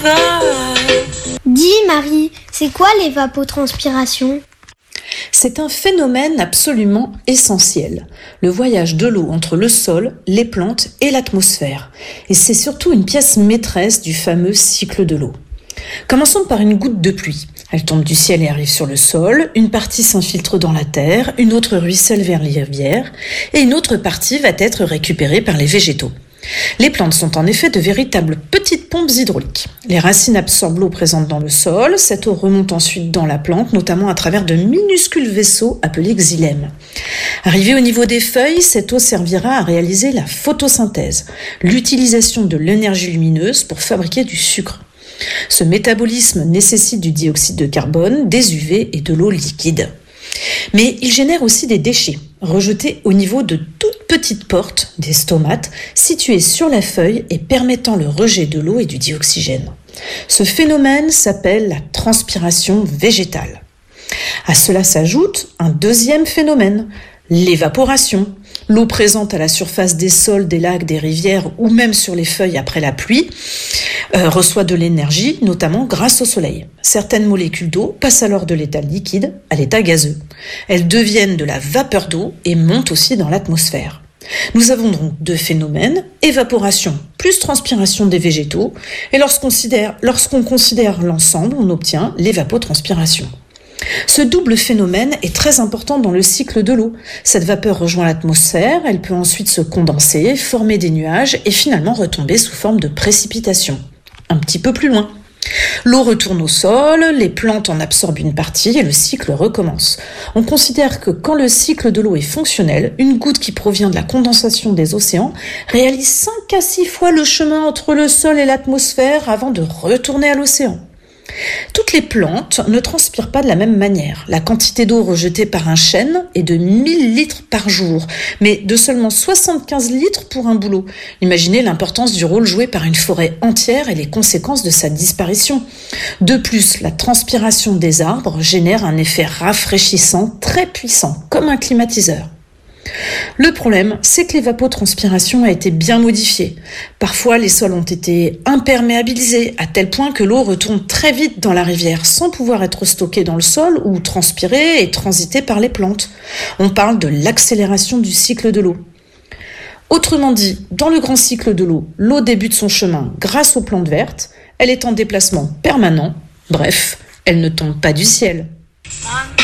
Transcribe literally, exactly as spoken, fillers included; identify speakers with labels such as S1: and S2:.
S1: va.
S2: Dis Marie, c'est quoi l'évapotranspiration ?
S3: C'est un phénomène absolument essentiel, le voyage de l'eau entre le sol, les plantes et l'atmosphère. Et c'est surtout une pièce maîtresse du fameux cycle de l'eau. Commençons par une goutte de pluie. Elle tombe du ciel et arrive sur le sol, une partie s'infiltre dans la terre, une autre ruisselle vers les rivières, et une autre partie va être récupérée par les végétaux. Les plantes sont en effet de véritables petites pompes hydrauliques. Les racines absorbent l'eau présente dans le sol, cette eau remonte ensuite dans la plante, notamment à travers de minuscules vaisseaux appelés xylèmes. Arrivée au niveau des feuilles, cette eau servira à réaliser la photosynthèse, l'utilisation de l'énergie lumineuse pour fabriquer du sucre. Ce métabolisme nécessite du dioxyde de carbone, des U V et de l'eau liquide. Mais il génère aussi des déchets, rejetés au niveau de toutes petites portes, des stomates, situées sur la feuille et permettant le rejet de l'eau et du dioxygène. Ce phénomène s'appelle la transpiration végétale. À cela s'ajoute un deuxième phénomène, l'évaporation. L'eau présente à la surface des sols, des lacs, des rivières ou même sur les feuilles après la pluie euh, reçoit de l'énergie, notamment grâce au soleil. Certaines molécules d'eau passent alors de l'état liquide à l'état gazeux. Elles deviennent de la vapeur d'eau et montent aussi dans l'atmosphère. Nous avons donc deux phénomènes, évaporation plus transpiration des végétaux, et lorsqu'on considère, lorsqu'on considère l'ensemble, on obtient l'évapotranspiration. Ce double phénomène est très important dans le cycle de l'eau. Cette vapeur rejoint l'atmosphère, elle peut ensuite se condenser, former des nuages et finalement retomber sous forme de précipitation. Un petit peu plus loin. L'eau retourne au sol, les plantes en absorbent une partie et le cycle recommence. On considère que quand le cycle de l'eau est fonctionnel, une goutte qui provient de la condensation des océans réalise cinq à six fois le chemin entre le sol et l'atmosphère avant de retourner à l'océan. Toutes les plantes ne transpirent pas de la même manière. La quantité d'eau rejetée par un chêne est de mille litres par jour, mais de seulement soixante-quinze litres pour un bouleau. Imaginez l'importance du rôle joué par une forêt entière et les conséquences de sa disparition. De plus, la transpiration des arbres génère un effet rafraîchissant très puissant, comme un climatiseur. Le problème, c'est que l'évapotranspiration a été bien modifiée. Parfois, les sols ont été imperméabilisés à tel point que l'eau retourne très vite dans la rivière sans pouvoir être stockée dans le sol ou transpirée et transitée par les plantes. On parle de l'accélération du cycle de l'eau. Autrement dit, dans le grand cycle de l'eau, l'eau débute son chemin grâce aux plantes vertes, elle est en déplacement permanent, bref, elle ne tombe pas du ciel.
S1: Maman.